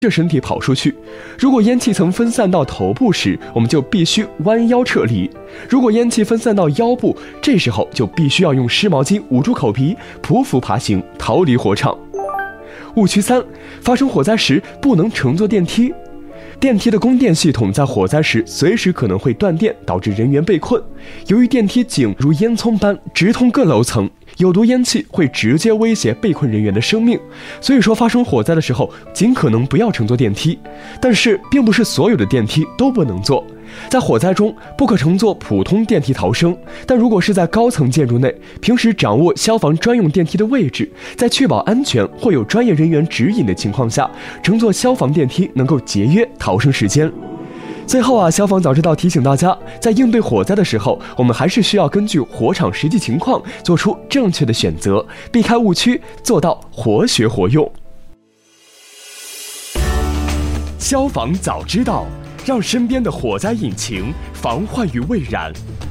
着身体跑出去。如果烟气曾分散到头部时，我们就必须弯腰撤离；如果烟气分散到腰部，这时候就必须要用湿毛巾捂住口鼻，匍匐爬行，逃离火场。误区3：发生火灾时不能乘坐电梯。电梯的供电系统在火灾时随时可能会断电，导致人员被困。由于电梯井如烟囱般直通各楼层，有毒烟气会直接威胁被困人员的生命，所以说发生火灾的时候尽可能不要乘坐电梯。但是并不是所有的电梯都不能坐，在火灾中不可乘坐普通电梯逃生，但如果是在高层建筑内，平时掌握消防专用电梯的位置，在确保安全或有专业人员指引的情况下，乘坐消防电梯能够节约逃生时间。最后消防早知道提醒大家，在应对火灾的时候，我们还是需要根据火场实际情况做出正确的选择，避开误区，做到活学活用。消防早知道，让身边的火灾引擎防患于未然。